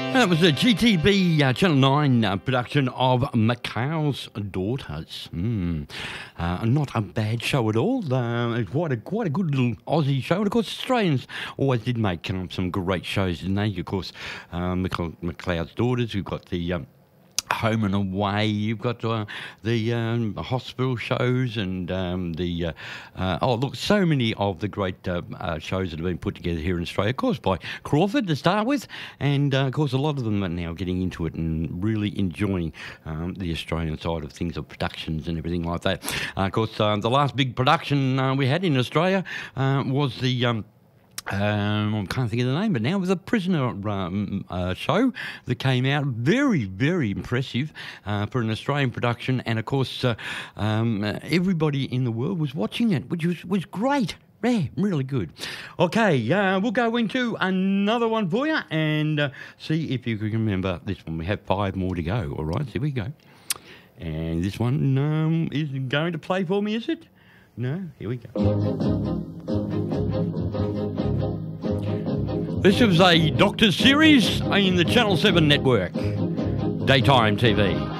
That was a GTB Channel 9 production of Macau's Daughters. Not a bad show at all. It's quite a good little Aussie show. And of course, Australians always did make some great shows, didn't they? Of course, Macau's Daughters. We've got the Home and Away. You've got the hospital shows and so many of the great shows that have been put together here in Australia, of course, by Crawford to start with, and of course a lot of them are now getting into it and really enjoying the Australian side of things, of productions and everything like that. Of course, the last big production we had in Australia was the I can't think of the name, but now it was a prisoner show that came out. Very, very impressive for an Australian production. And, of course, everybody in the world was watching it, which was great. Yeah, really good. Okay, we'll go into another one for you and see if you can remember this one. We have 5 more to go. All right, here we go. And this one is going to play for me, is it? No? Here we go. This was a Doctor series in the Channel 7 network, daytime TV.